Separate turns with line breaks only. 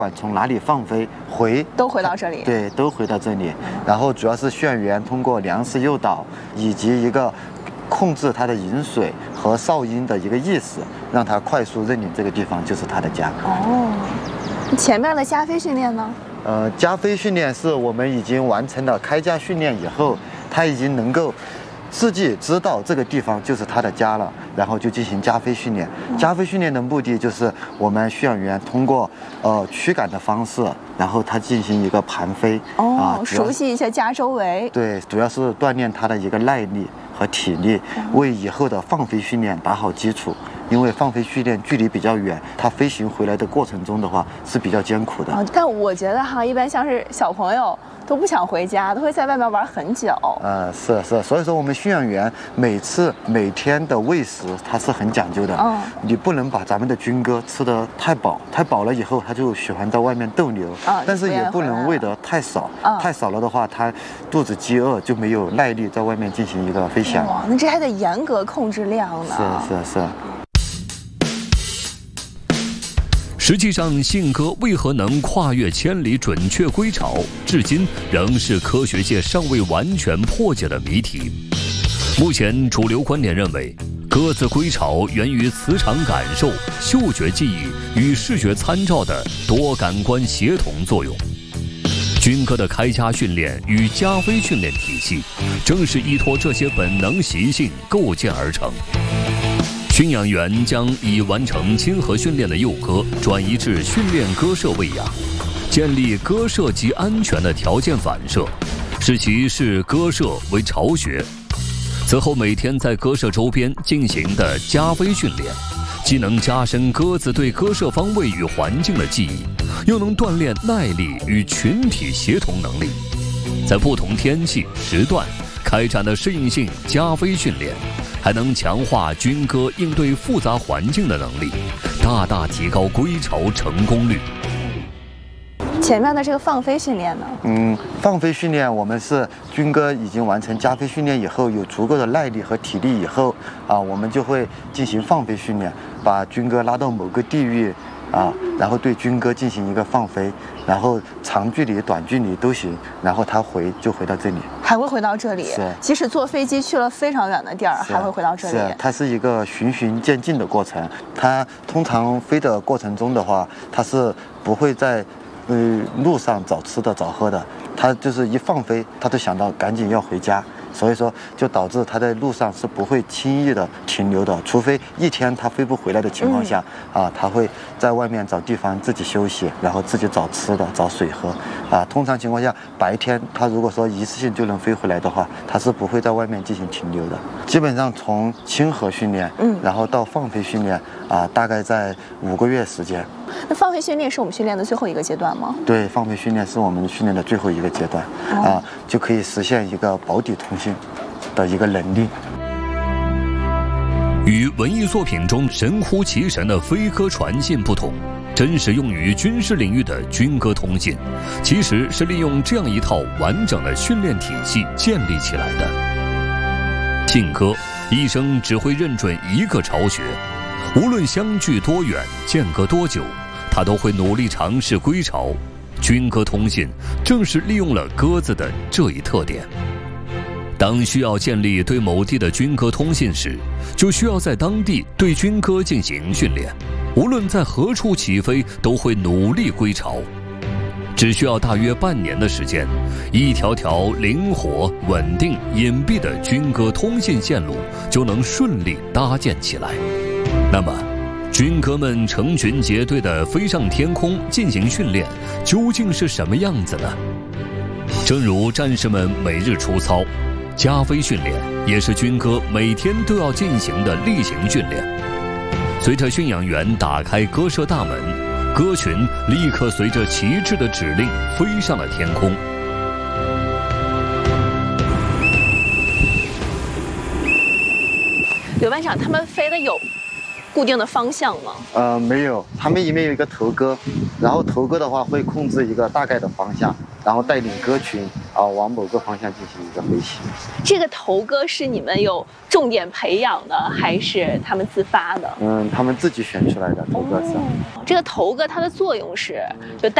不管从哪里放飞
都回到这里。
对，都回到这里。然后主要是驯养员通过粮食诱导以及一个控制它的饮水和哨音的一个意识，让它快速认领这个地方就是它的家。
哦，前面的加飞训练呢？
加飞训练是我们已经完成了开家训练以后，它已经能够自己知道这个地方就是它的家了，然后就进行加飞训练。加飞训练的目的就是我们驯养员通过驱赶的方式，然后它进行一个盘飞。
熟悉一下家周围。
对，主要是锻炼它的一个耐力和体力，为以后的放飞训练打好基础。因为放飞训练距离比较远，它飞行回来的过程中的话是比较艰苦的。
但我觉得哈，一般像是小朋友都不想回家，都会在外面玩很久。
是，所以说我们驯养员每天的喂食它是很讲究的。你不能把咱们的军歌吃得太饱，太饱了以后它就喜欢在外面逗留。但是也不能喂得太少，太少了的话它肚子饥饿就没有耐力在外面进行一个飞翔。
哇，那这还得严格控制量呢。
是。
实际上，信鸽为何能跨越千里准确归巢，至今仍是科学界尚未完全破解的谜题。目前主流观点认为，鸽子归巢源于磁场感受、嗅觉记忆与视觉参照的多感官协同作用。军歌的开家训练与加飞训练体系，正是依托这些本能习性构建而成。驯养员将已完成亲和训练的幼鸽转移至训练鸽舍喂养，建立鸽舍及安全的条件反射，使其视鸽舍为巢穴。此后每天在鸽舍周边进行的加飞训练，既能加深鸽子对鸽舍方位与环境的记忆，又能锻炼耐力与群体协同能力。在不同天气时段开展的适应性加飞训练，还能强化军歌应对复杂环境的能力，大大提高归巢成功率。
前面的这个放飞训练呢？
放飞训练我们是军歌已经完成加飞训练以后，有足够的耐力和体力以后我们就会进行放飞训练，把军歌拉到某个地域然后对军歌进行一个放飞，然后长距离、短距离都行，然后它回到这里，
还会回到这里。
是，
即使坐飞机去了非常远的地儿，还会回到这里。
是，它是一个循序渐进的过程。它通常飞的过程中的话，它是不会在路上找吃的、找喝的，它就是一放飞，它就想到赶紧要回家。所以说，就导致它在路上是不会轻易的停留的，除非一天它飞不回来的情况下，它会在外面找地方自己休息，然后自己找吃的、找水喝，通常情况下，白天它如果说一次性就能飞回来的话，它是不会在外面进行停留的。基本上从亲和训练，然后到放飞训练，大概在5个月时间。
那放飞训练是我们训练的最后一个阶段吗？
对，放飞训练是我们训练的最后一个阶段，就可以实现一个保底通信的一个能力。
与文艺作品中神乎其神的飞鸽传信不同，真实用于军事领域的军歌通信，其实是利用这样一套完整的训练体系建立起来的。信鸽一生只会认准一个巢穴，无论相距多远，间隔多久，他都会努力尝试归巢。军歌通信正是利用了鸽子的这一特点。当需要建立对某地的军歌通信时，就需要在当地对军歌进行训练，无论在何处起飞，都会努力归巢。只需要大约半年的时间，一条条灵活、稳定、隐蔽的军歌通信线路就能顺利搭建起来。那么，军歌们成群结队地飞上天空进行训练，究竟是什么样子呢？正如战士们每日出操，加飞训练也是军歌每天都要进行的例行训练。随着驯养员打开鸽舍大门，鸽群立刻随着旗帜的指令飞上了天空。
刘班长，他们飞的有固定的方向吗？
没有，他们里面有一个头鸽，然后头鸽的话会控制一个大概的方向，然后带领鸽群往某个方向进行一个飞行。
这个头鸽是你们有重点培养的，还是他们自发的？
他们自己选出来的头鸽是。
这个头鸽它的作用是就带